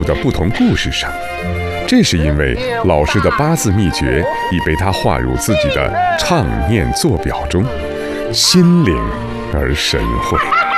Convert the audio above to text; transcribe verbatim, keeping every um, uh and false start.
的不同故事上。这是因为老师的八字秘诀已被他画入自己的唱念做表中，心灵而神会。